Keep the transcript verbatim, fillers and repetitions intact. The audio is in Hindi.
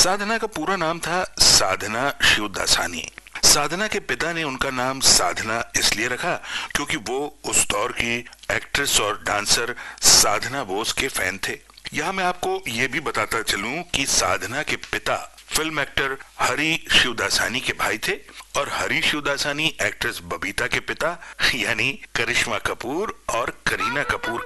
साधना का पूरा नाम था साधना शिवदासानी। साधना के पिता ने उनका नाम साधना इसलिए रखा क्योंकि वो उस दौर की एक्ट्रेस और डांसर साधना बोस के फैन थे। यहाँ मैं आपको ये भी बताता चलूं कि साधना के पिता फिल्म एक्टर हरी शिवदासानी के भाई थे और हरी शिवदासानी एक्ट्रेस बबीता के पिता यानी करिश्मा कपूर और करीना कपूर